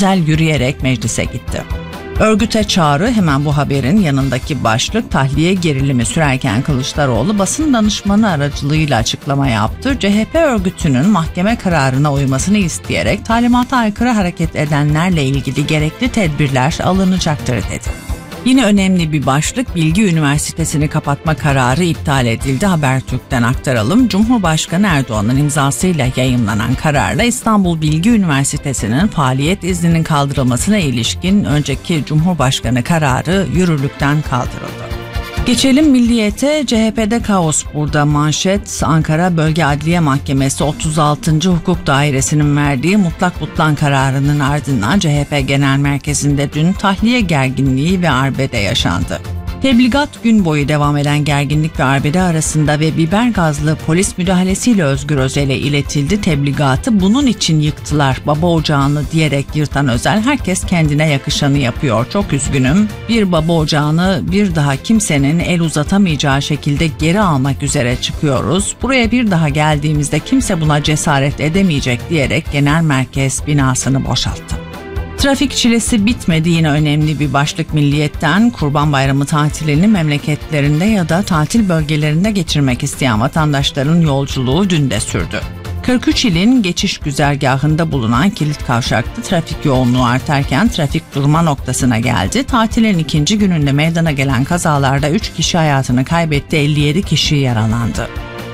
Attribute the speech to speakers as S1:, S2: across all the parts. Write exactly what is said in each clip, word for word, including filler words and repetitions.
S1: Özel yürüyerek meclise gitti. Örgüte çağrı hemen bu haberin yanındaki başlık. Tahliye gerilimi sürerken Kılıçdaroğlu basın danışmanı aracılığıyla açıklama yaptı. C H P örgütünün mahkeme kararına uymasını isteyerek talimata aykırı hareket edenlerle ilgili gerekli tedbirler alınacaktır dedi. Yine önemli bir başlık, Bilgi Üniversitesi'ni kapatma kararı iptal edildi. Habertürk'ten aktaralım. Cumhurbaşkanı Erdoğan'ın imzasıyla yayımlanan kararla İstanbul Bilgi Üniversitesi'nin faaliyet izninin kaldırılmasına ilişkin önceki Cumhurbaşkanı kararı yürürlükten kaldırıldı. Geçelim Milliyet'e. C H P'de kaos burada manşet. Ankara Bölge Adliye Mahkemesi otuz altıncı Hukuk Dairesi'nin verdiği mutlak butlan kararının ardından C H P Genel Merkezi'nde dün tahliye gerginliği ve arbede yaşandı. Tebligat gün boyu devam eden gerginlik ve arbede arasında ve biber gazlı polis müdahalesiyle Özgür Özel'e iletildi. Tebligatı bunun için yıktılar baba ocağını diyerek yırtan Özel, herkes kendine yakışanı yapıyor, çok üzgünüm, bir baba ocağını bir daha kimsenin el uzatamayacağı şekilde geri almak üzere çıkıyoruz, buraya bir daha geldiğimizde kimse buna cesaret edemeyecek diyerek genel merkez binasını boşalttı. Trafik çilesi bitmedi, yine önemli bir başlık Milliyet'ten. Kurban Bayramı tatilini memleketlerinde ya da tatil bölgelerinde geçirmek isteyen vatandaşların yolculuğu dün de sürdü. kırk üç ilin geçiş güzergahında bulunan kilit kavşakta trafik yoğunluğu artarken trafik durma noktasına geldi. Tatilin ikinci gününde meydana gelen kazalarda üç kişi hayatını kaybetti, elli yedi kişi yaralandı.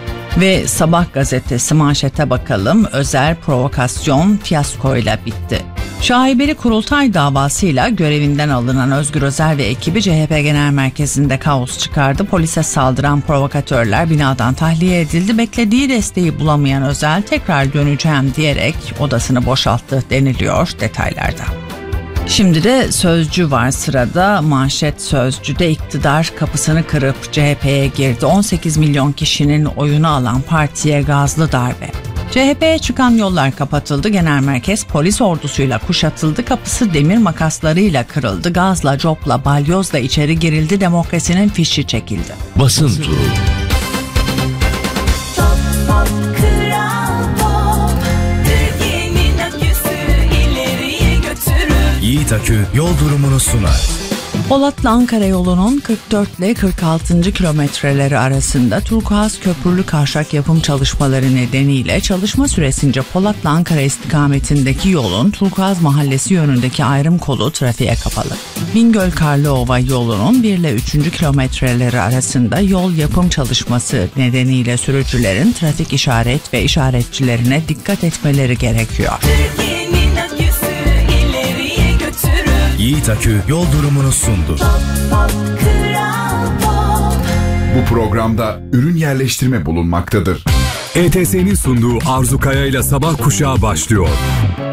S1: Ve Sabah gazetesi manşete bakalım. Özel provokasyon fiyaskoyla bitti. Şaibeli kurultay davasıyla görevinden alınan Özgür Özel ve ekibi C H P Genel Merkezi'nde kaos çıkardı. Polise saldıran provokatörler binadan tahliye edildi. Beklediği desteği bulamayan Özel tekrar döneceğim diyerek odasını boşalttı deniliyor detaylarda. Şimdi de Sözcü var sırada. Manşet Sözcü'de iktidar kapısını kırıp C H P'ye girdi. on sekiz milyon kişinin oyunu alan partiye gazlı darbe. C H P'ye çıkan yollar kapatıldı. Genel merkez polis ordusuyla kuşatıldı. Kapısı demir makaslarıyla kırıldı. Gazla, copla, balyozla içeri girildi. Demokrasinin fişi çekildi.
S2: Basın turu. Yiğit Akü yol durumunu sunar.
S1: Polatlı Ankara yolunun kırk dört ile kırk altıncı kilometreleri arasında Turkuaz Köprülü Kavşak yapım çalışmaları nedeniyle çalışma süresince Polatlı Ankara istikametindeki yolun Turkuaz Mahallesi yönündeki ayrım kolu trafiğe kapalı. Bingöl Karlıova yolunun bir ile üçüncü kilometreleri arasında yol yapım çalışması nedeniyle sürücülerin trafik işaret ve işaretçilerine dikkat etmeleri gerekiyor.
S2: Yiğit Akü yol durumunu sundu.
S3: Bu programda ürün yerleştirme bulunmaktadır.
S4: E T S'nin sunduğu Arzu Kaya ile Sabah Kuşağı başlıyor.